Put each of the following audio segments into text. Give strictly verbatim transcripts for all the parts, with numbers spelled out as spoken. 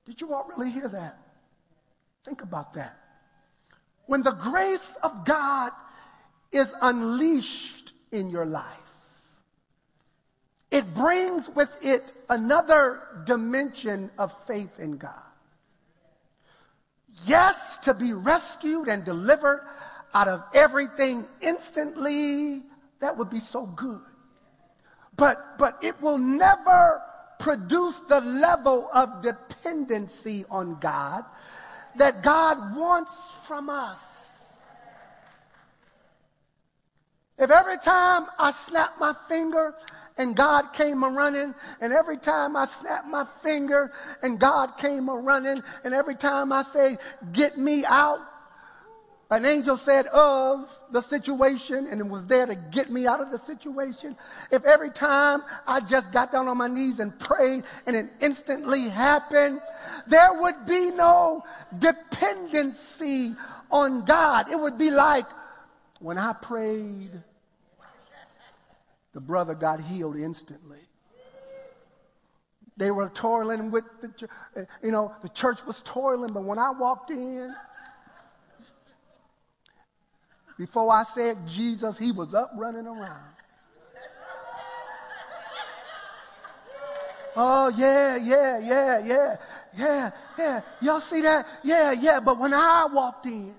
Did you all really hear that? Think about that. When the grace of God is unleashed in your life, it brings with it another dimension of faith in God. Yes, to be rescued and delivered out of everything instantly, that would be so good. But, but it will never produce the level of dependency on God that God wants from us. If every time I snap my finger and God came a-running, and every time I snap my finger and God came a-running, and every time I say, get me out, an angel said of the situation and it was there to get me out of the situation. If every time I just got down on my knees and prayed and it instantly happened, there would be no dependency on God. It would be like when I prayed, the brother got healed instantly. They were toiling with the church. You know, the church was toiling, but when I walked in, before I said Jesus, he was up running around. Oh, yeah, yeah, yeah, yeah, yeah, yeah. Y'all see that? Yeah, yeah. But when I walked in,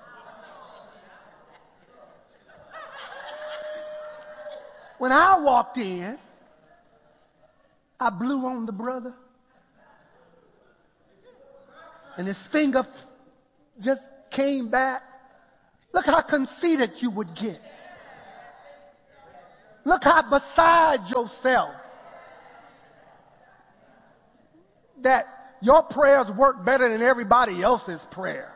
when I walked in, I blew on the brother. And his finger f- just came back. Look how conceited you would get. Look how beside yourself that your prayers work better than everybody else's prayer.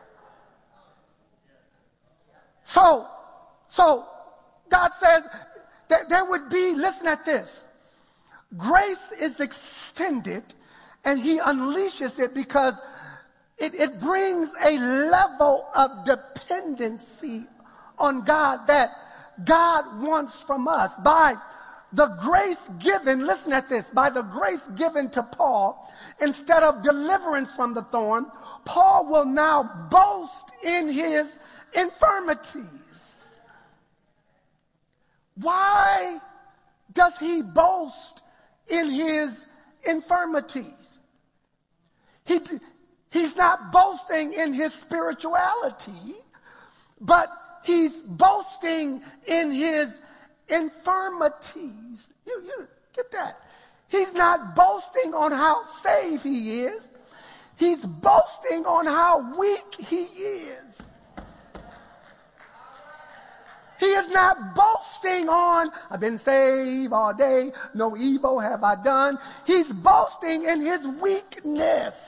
So, so God says that there would be, listen at this, grace is extended and he unleashes it because It, it brings a level of dependency on God that God wants from us. By the grace given, listen at this, by the grace given to Paul, instead of deliverance from the thorn, Paul will now boast in his infirmities. Why does he boast in his infirmities? He He's not boasting in his spirituality, but he's boasting in his infirmities. You, you get that? He's not boasting on how saved he is. He's boasting on how weak he is. He is not boasting on, I've been saved all day, no evil have I done. He's boasting in his weakness.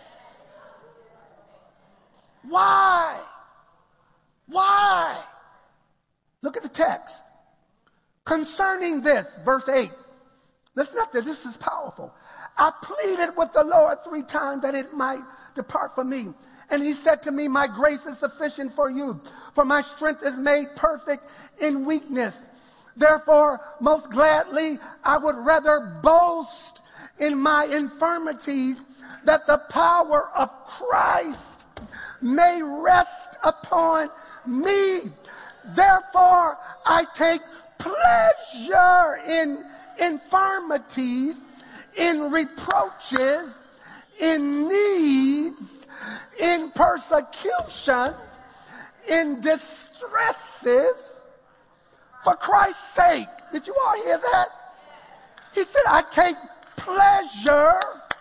Why? Why? Look at the text. Concerning this, verse eight. Listen up there, this is powerful. I pleaded with the Lord three times that it might depart from me. And he said to me, my grace is sufficient for you, for my strength is made perfect in weakness. Therefore, most gladly, I would rather boast in my infirmities, that the power of Christ may rest upon me. Therefore, I take pleasure in infirmities, in reproaches, in needs, in persecutions, in distresses, for Christ's sake. Did you all hear that? He said, I take pleasure.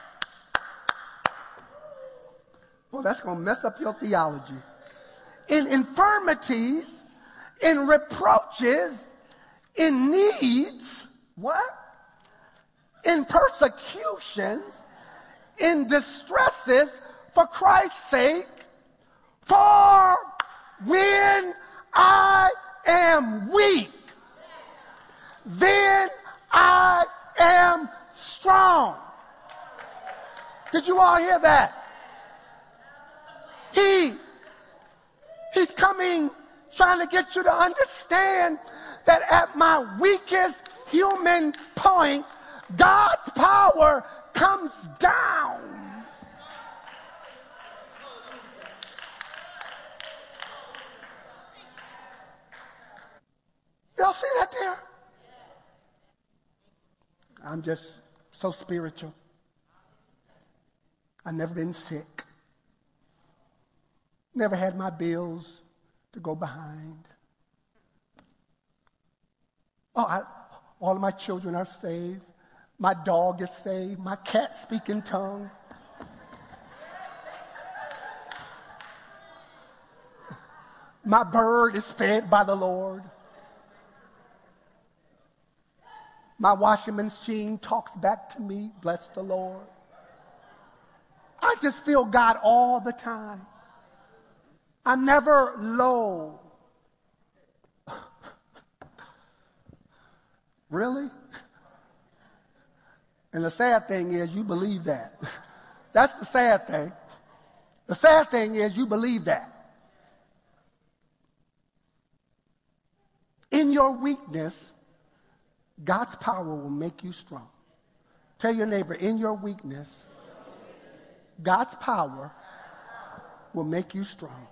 Well, that's going to mess up your theology. In infirmities, in reproaches, in needs, what? In persecutions, in distresses, for Christ's sake. For when I am weak, then I am strong. Did you all hear that? He, he's coming, trying to get you to understand that at my weakest human point, God's power comes down. I'm just so spiritual. I've never been sick. Never had my bills to go behind. Oh, I, all of my children are saved. My dog is saved. My cat speaks in tongues. My bird is fed by the Lord. My washing machine talks back to me. Bless the Lord. I just feel God all the time. I'm never low. Really? And the sad thing is you believe that. That's the sad thing. The sad thing is you believe that. In your weakness, God's power will make you strong. Tell your neighbor, in your weakness, God's power will make you strong.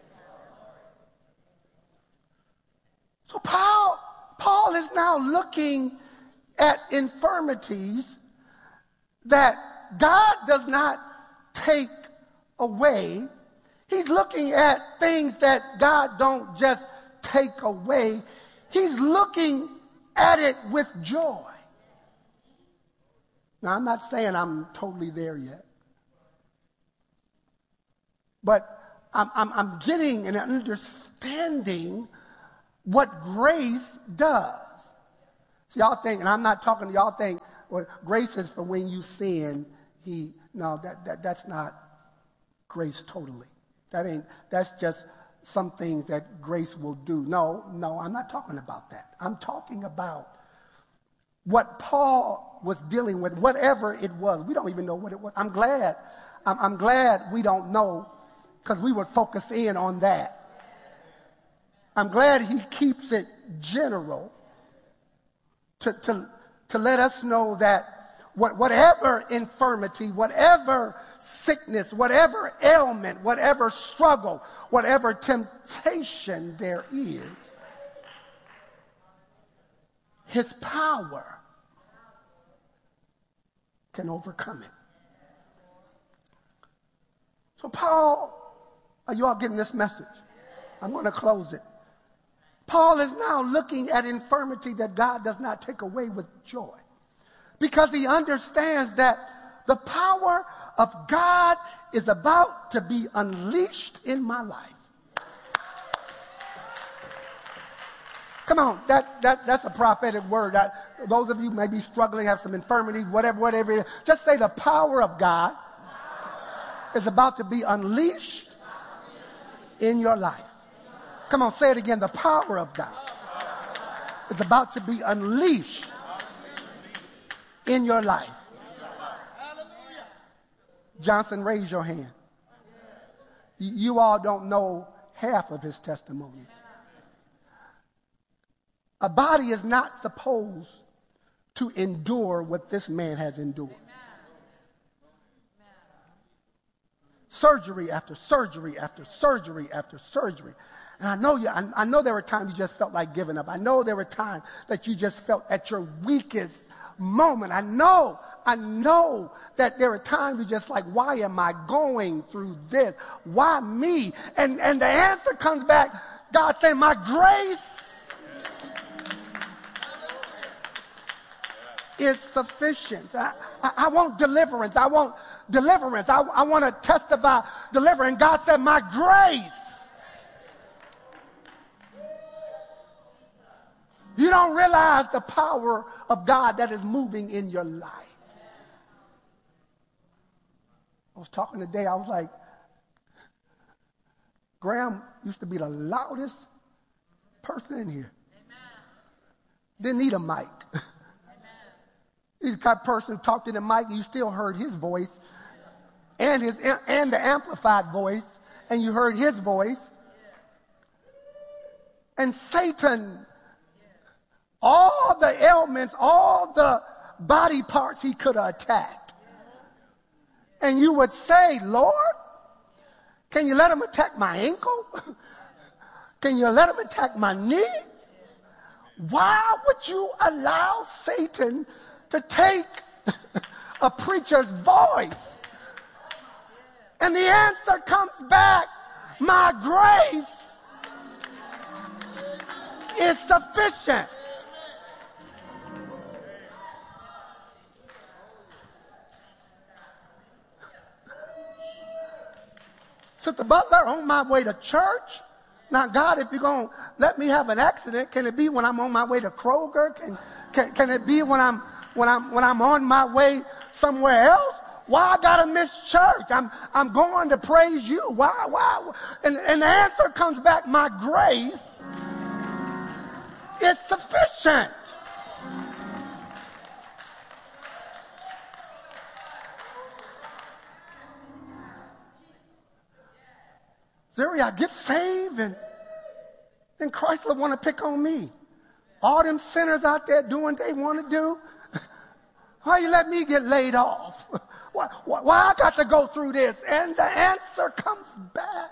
So Paul, Paul is now looking at infirmities that God does not take away. He's looking at things that God don't just take away. He's looking at it with joy. Now, I'm not saying I'm totally there yet. But I'm, I'm, I'm getting and understanding what grace does. So y'all think, and I'm not talking to y'all think, well, grace is for when you sin. He, no, that, that that's not grace totally. That ain't, that's just some things that grace will do. No, no, I'm not talking about that. I'm talking about what Paul was dealing with, whatever it was. We don't even know what it was. I'm glad. I'm, I'm glad we don't know, because we would focus in on that. I'm glad he keeps it general to, to, to let us know that what, whatever infirmity, whatever sickness, whatever ailment, whatever struggle, whatever temptation there is, his power can overcome it. So Paul, are you all getting this message? I'm going to close it. Paul is now looking at infirmity that God does not take away with joy, because he understands that the power of God is about to be unleashed in my life. Come on, that, that, that's a prophetic word. I, those of you may be struggling, have some infirmity, whatever, whatever it is, just say the power of God is about to be unleashed in your life. Come on, say it again. The power of God is about to be unleashed in your life. Johnson, raise your hand. You, you all don't know half of his testimonies. A body is not supposed to endure what this man has endured. Surgery after surgery after surgery after surgery. And I know you, I, I know there were times you just felt like giving up. I know there were times that you just felt at your weakest moment. I know, I know that there are times you're just like, why am I going through this? Why me? And, and the answer comes back, God saying, my grace is sufficient. I, I, I want deliverance. I want deliverance. I, I want to testify deliverance. God said, my grace. You don't realize the power of God that is moving in your life. I was talking today, I was like, Graham used to be the loudest person in here. Amen. Didn't need a mic. Amen. He's the type of person who talked in the mic and you still heard his voice and his and the amplified voice, and you heard his voice. And Satan, all the ailments, all the body parts he could have attacked. And you would say, Lord, can you let him attack my ankle? Can you let him attack my knee? Why would you allow Satan to take a preacher's voice. And the answer comes back, my grace is sufficient. Sister Butler, on my way to church. Now, God, if you're going to let me have an accident, can it be when I'm on my way to Kroger? Can, can, can it be when I'm, when I'm, when I'm on my way somewhere else? Why I got to miss church? I'm, I'm going to praise you. Why, why? And, and the answer comes back, my grace is sufficient. Zuri, I get saved and then Chrysler want to pick on me. All them sinners out there doing what they want to do. Why you let me get laid off? Why, why, why I got to go through this? And the answer comes back.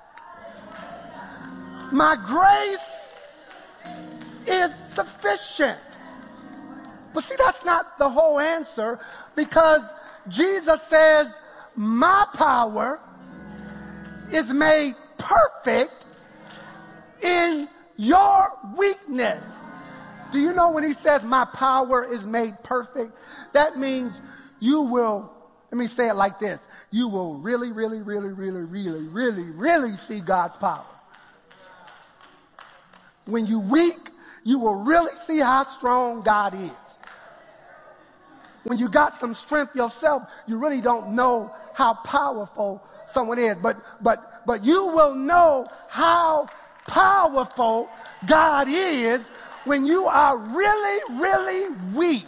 My grace is sufficient. But see, that's not the whole answer, because Jesus says, my power is made perfect in your weakness. Do you know when he says my power is made perfect? That means you will, let me say it like this, you will really, really, really, really, really, really, really see God's power. When you're weak, you will really see how strong God is. When you got some strength yourself, you really don't know how powerful someone is. But but but you will know how powerful God is when you are really, really weak.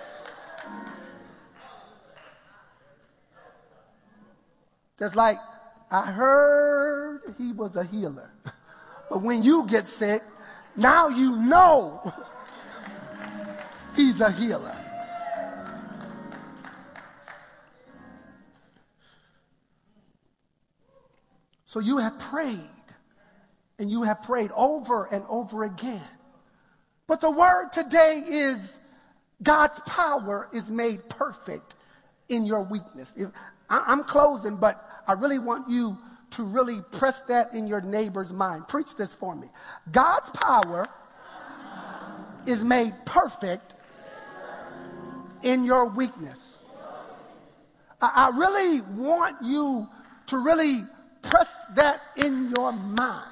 Just like I heard he was a healer. But when you get sick, now you know he's a healer. So you have prayed, and you have prayed over and over again. But the word today is God's power is made perfect in your weakness. If, I, I'm closing, but I really want you to really press that in your neighbor's mind. Preach this for me. God's power is made perfect in your weakness. I, I really want you to really press that in your mind.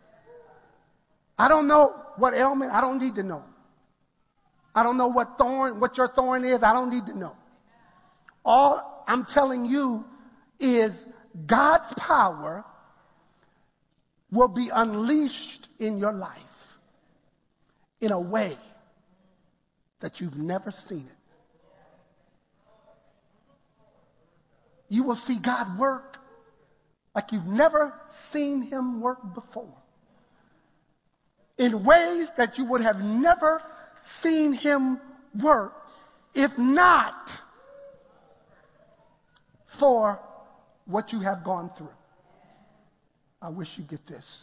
I don't know what ailment. I don't need to know. I don't know what thorn, what your thorn is. I don't need to know. All I'm telling you is God's power will be unleashed in your life in a way that you've never seen it. You will see God work like you've never seen him work before, in ways that you would have never seen him work if not for what you have gone through. I wish you get this.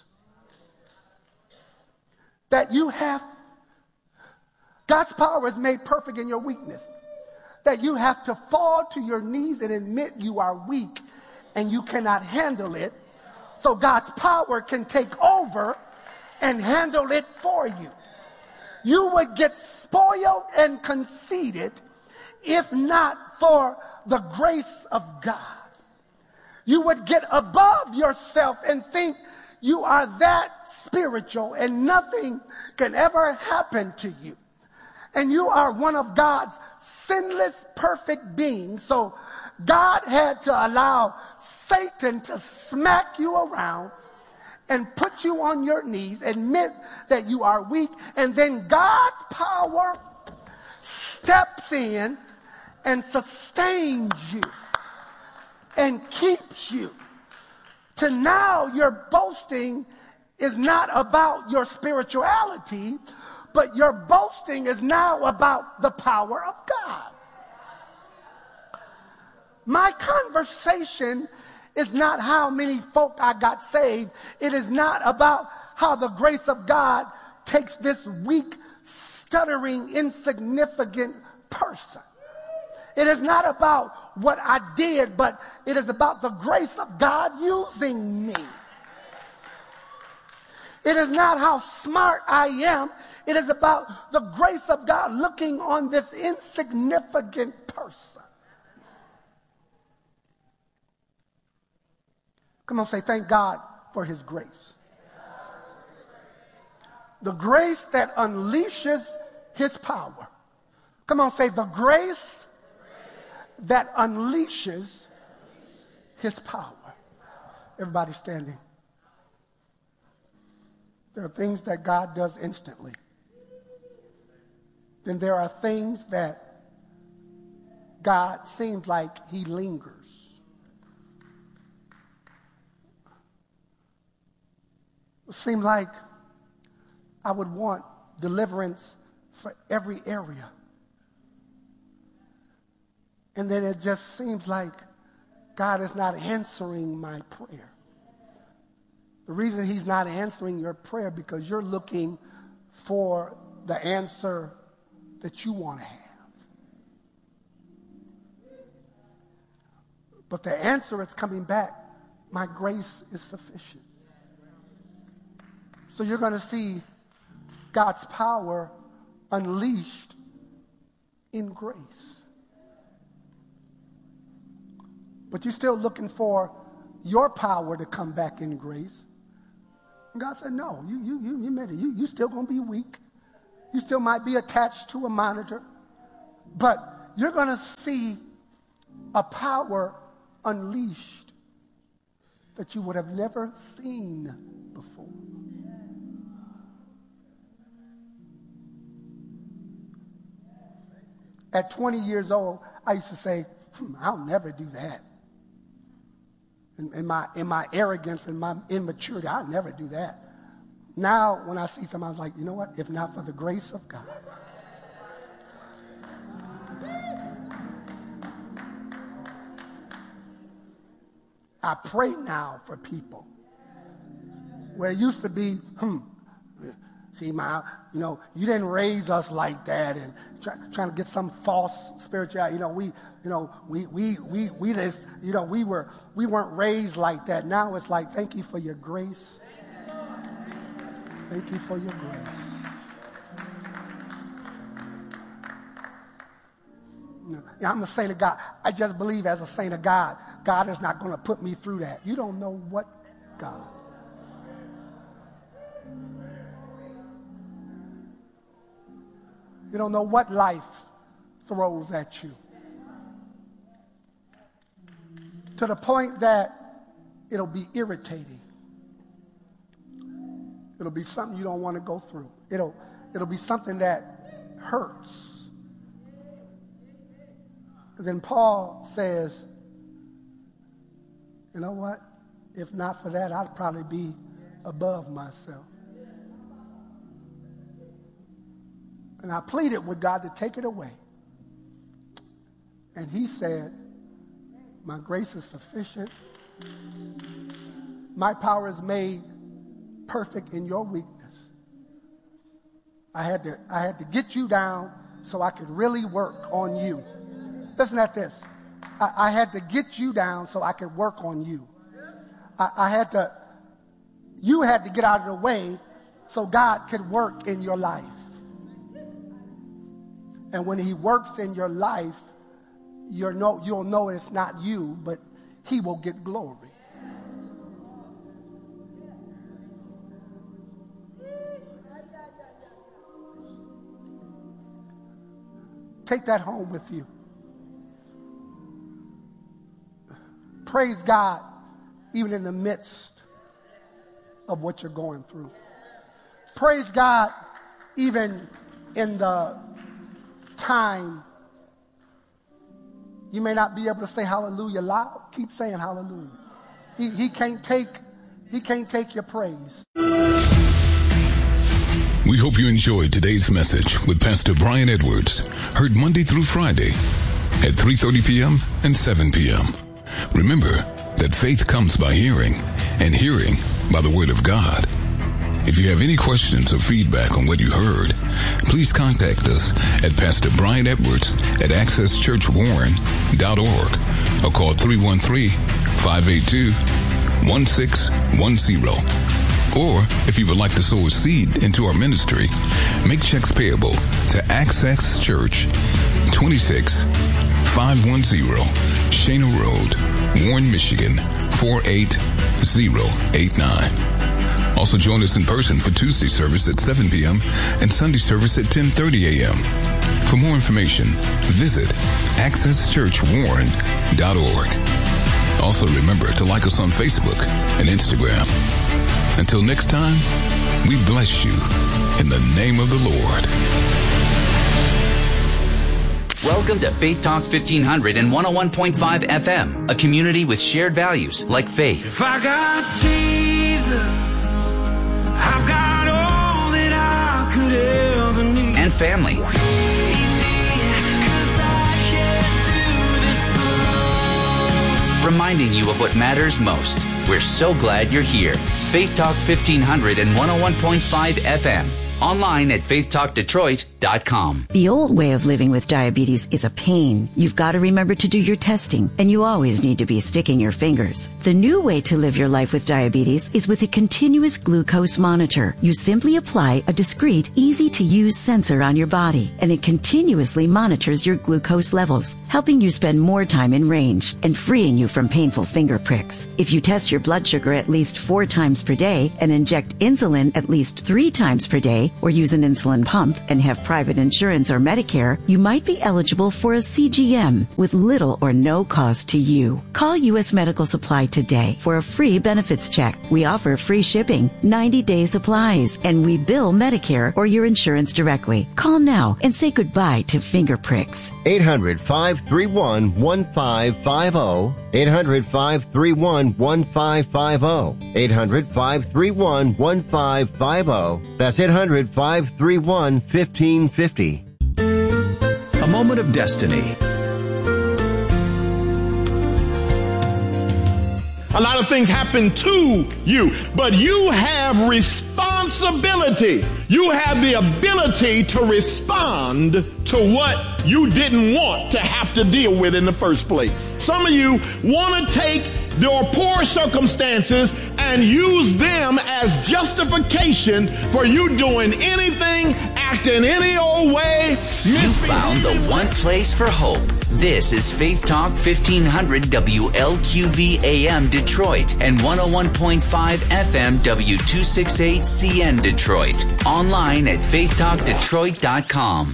That you have, God's power is made perfect in your weakness. That you have to fall to your knees and admit you are weak and you cannot handle it, so God's power can take over and handle it for you. You would get spoiled and conceited if not for the grace of God. You would get above yourself and think you are that spiritual and nothing can ever happen to you. And you are one of God's sinless, perfect beings. So God had to allow Satan to smack you around and put you on your knees, admit that you are weak, and then God's power steps in and sustains you and keeps you. To now your boasting is not about your spirituality, but your boasting is now about the power of God. My conversation is not how many folk I got saved. It is not about how the grace of God takes this weak, stuttering, insignificant person. It is not about what I did, but it is about the grace of God using me. It is not how smart I am. It is about the grace of God looking on this insignificant person. Come on, say, thank God for his grace. The grace that unleashes his power. Come on, say, the grace that unleashes his power. Everybody standing. There are things that God does instantly. Then there are things that God seems like he lingers. It seems like I would want deliverance for every area. And then it just seems like God is not answering my prayer. The reason he's not answering your prayer because you're looking for the answer that you want to have. But the answer is coming back. My grace is sufficient. So you're going to see God's power unleashed in grace. But you're still looking for your power to come back in grace. And God said, no, you you you you made it. You you still gonna be weak. You still might be attached to a monitor. But you're gonna see a power unleashed that you would have never seen before. At twenty years old, I used to say, hmm, I'll never do that. In, in my in my arrogance and my immaturity, I'll never do that. Now, when I see somebody, I'm like, you know what? If not for the grace of God. I pray now for people. Where it used to be, hmm, see, my, you know, you didn't raise us like that, and try, trying to get some false spirituality. You know, we, you know, we, we, we, we just, you know, we were, we weren't raised like that. Now it's like, thank you for your grace. Thank you for your grace. Yeah, I'm a saint of God. I just believe as a saint of God, God is not going to put me through that. You don't know what God. You don't know what life throws at you. To the point that it'll be irritating. It'll be something you don't want to go through. It'll, it'll be something that hurts. And then Paul says, you know what? If not for that, I'd probably be above myself. And I pleaded with God to take it away. And he said, my grace is sufficient. My power is made perfect in your weakness. I had to, I had to get you down so I could really work on you. Listen at this. I, I had to get you down so I could work on you. I, I had to, you had to get out of the way so God could work in your life. And when he works in your life, you're no, you'll know it's not you, but he will get glory. Take that home with you. Praise God even in the midst of what you're going through. Praise God even in the time you may not be able to say hallelujah loud. Keep saying hallelujah. He, he can't take he can't take your praise. We hope you enjoyed today's message with Pastor Brian Edwards, heard Monday through Friday at three thirty p.m. and seven p.m. Remember that faith comes by hearing, and hearing by the word of God. If you have any questions or feedback on what you heard, please contact us at Pastor Brian Edwards at access church warren dot org or call three one three, five eight two, one six one zero. Or, if you would like to sow a seed into our ministry, make checks payable to Access Church, twenty-six five ten Shana Road, Warren, Michigan, four eight zero eight nine. Also join us in person for Tuesday service at seven p.m. and Sunday service at ten thirty a.m. For more information, visit access church warren dot org. Also remember to like us on Facebook and Instagram. Until next time, we bless you in the name of the Lord. Welcome to Faith Talk fifteen hundred and one oh one point five F M, a community with shared values like faith. If I got Jesus, I've got all that I could ever need. And family. Reminding you of what matters most. We're so glad you're here. Faith Talk fifteen hundred and one oh one point five F M. Online at faith talk detroit dot com. The old way of living with diabetes is a pain. You've got to remember to do your testing, and you always need to be sticking your fingers. The new way to live your life with diabetes is with a continuous glucose monitor. You simply apply a discreet, easy-to-use sensor on your body, and it continuously monitors your glucose levels, helping you spend more time in range and freeing you from painful finger pricks. If you test your blood sugar at least four times per day and inject insulin at least three times per day, or use an insulin pump and have private insurance or Medicare, you might be eligible for a C G M with little or no cost to you. Call U S Medical Supply today for a free benefits check. We offer free shipping, ninety-day supplies, and we bill Medicare or your insurance directly. Call now and say goodbye to finger pricks. eight hundred, five three one, one five five zero. eight hundred, five three one, one five five zero. eight hundred, five three one, one five five zero. That's eight hundred, five three one, one five five zero. A moment of destiny. A lot of things happen to you, but you have responsibility. You have the ability to respond to what you didn't want to have to deal with in the first place. Some of you want to take your poor circumstances and use them as justification for you doing anything, acting any old way. You found the one place for hope. This is Faith Talk fifteen hundred W L Q V A M Detroit and one oh one point five F M W two sixty-eight C N Detroit. Online at faith talk detroit dot com.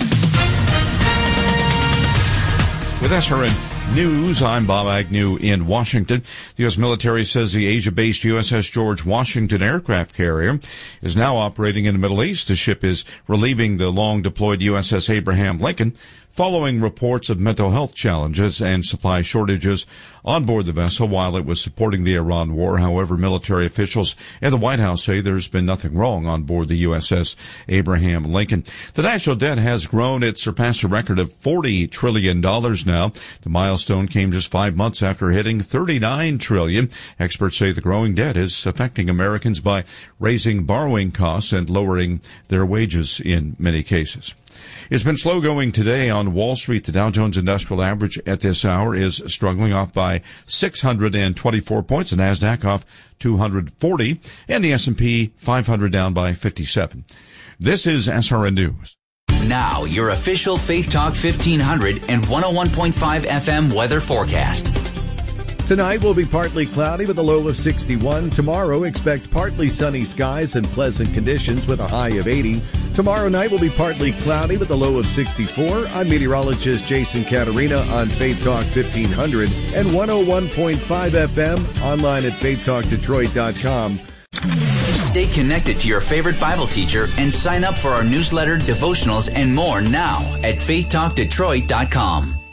With S R N News, I'm Bob Agnew in Washington. The U S military says the Asia-based U S S George Washington aircraft carrier is now operating in the Middle East. The ship is relieving the long-deployed U S S Abraham Lincoln following reports of mental health challenges and supply shortages on board the vessel while it was supporting the Iran war. However, military officials at the White House say there's been nothing wrong on board the U S S Abraham Lincoln. The national debt has grown. It surpassed a record of forty trillion dollars now. The milestone came just five months after hitting thirty-nine trillion dollars. Experts say the growing debt is affecting Americans by raising borrowing costs and lowering their wages in many cases. It's been slow going today on Wall Street. The Dow Jones Industrial Average at this hour is struggling, off by six hundred twenty-four points. The NASDAQ off two hundred forty, and the S and P five hundred down by fifty-seven. This is S R N News. Now, your official Faith Talk fifteen hundred and one oh one point five F M weather forecast. Tonight will be partly cloudy with a low of sixty-one. Tomorrow, expect partly sunny skies and pleasant conditions with a high of eighty. Tomorrow night will be partly cloudy with a low of sixty-four. I'm meteorologist Jason Caterina on Faith Talk fifteen hundred and one oh one point five F M, online at faith talk detroit dot com. Stay connected to your favorite Bible teacher and sign up for our newsletter, devotionals, and more now at faith talk detroit dot com.